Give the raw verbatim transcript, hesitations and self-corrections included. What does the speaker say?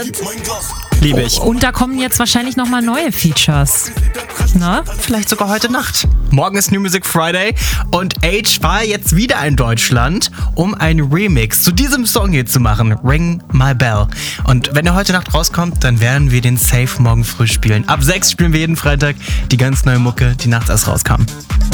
Liebe ich. Und da kommen jetzt wahrscheinlich nochmal neue Features. Na? Vielleicht sogar heute Nacht. Morgen ist New Music Friday und Age war jetzt wieder in Deutschland, um einen Remix zu diesem Song hier zu machen, Ring My Bell. Und wenn er heute Nacht rauskommt, dann werden wir den safe morgen früh spielen. Ab sechs spielen wir jeden Freitag die ganz neue Mucke, die nachts erst rauskam.